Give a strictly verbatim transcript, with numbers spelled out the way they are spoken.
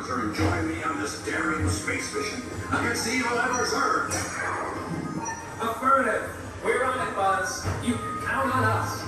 Buzz are enjoying me on this daring space mission against the evil Emperor's Earth. Affirmative. We're on it, Buzz. You can count on us.